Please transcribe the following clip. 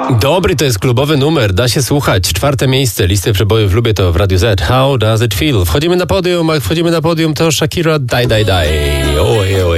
Dobry to jest klubowy numer, da się słuchać. 4. miejsce listy przebojów Lubię to w Radiu Z. How does it feel? Wchodzimy na podium, a jak wchodzimy na podium to Shakira Die Die Die. Oj, oj.